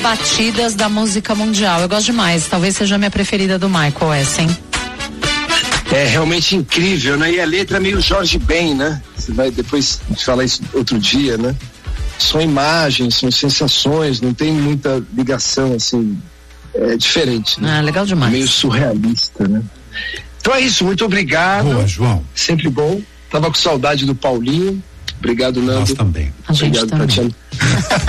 batidas da música mundial. Eu gosto demais, talvez seja a minha preferida do Michael, essa, hein? É realmente incrível, né? E a letra é meio Jorge Ben, né? Você vai depois falar isso outro dia, né? São imagens, são sensações, não tem muita ligação, assim, é diferente, né? Ah, legal demais. Meio surrealista, né? Então é isso, muito obrigado. Boa, João. Sempre bom. Tava com saudade do Paulinho. Obrigado, Nando. Nós também. A gente obrigado, também. Tatiana.